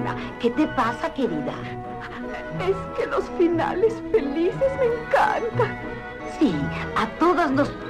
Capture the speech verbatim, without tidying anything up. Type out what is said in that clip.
Ana, ¿qué te pasa, querida? Es que los finales felices me encantan. Sí, a todas nos